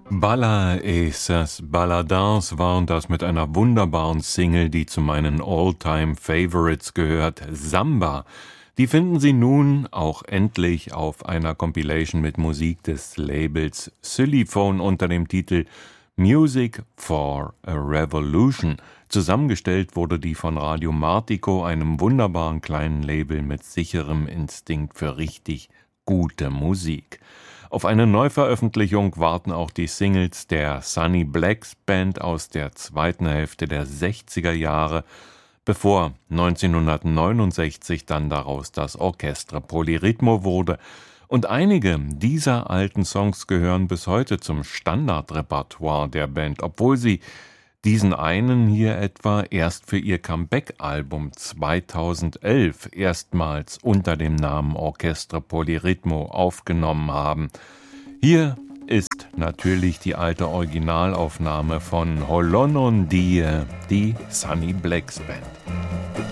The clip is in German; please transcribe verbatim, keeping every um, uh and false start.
Balla esas Balladins waren das mit einer wunderbaren Single, die zu meinen All-Time-Favorites gehört, Samba. Die finden Sie nun auch endlich auf einer Compilation mit Musik des Labels Xylophone unter dem Titel Music for a Revolution. Zusammengestellt wurde die von Radio Martico, einem wunderbaren kleinen Label mit sicherem Instinkt für richtig gute Musik. Auf eine Neuveröffentlichung warten auch die Singles der Sunny Blacks Band aus der zweiten Hälfte der sechziger Jahre, bevor neunzehnhundertneunundsechzig dann daraus das Orchestre Polirhythmo wurde. Und einige dieser alten Songs gehören bis heute zum Standardrepertoire der Band, obwohl sie diesen einen hier etwa erst für ihr Comeback-Album zweitausendelf erstmals unter dem Namen Orchestre Polirhythmo aufgenommen haben. Hier ist natürlich die alte Originalaufnahme von Holon on Die, die Sunny Blacks Band.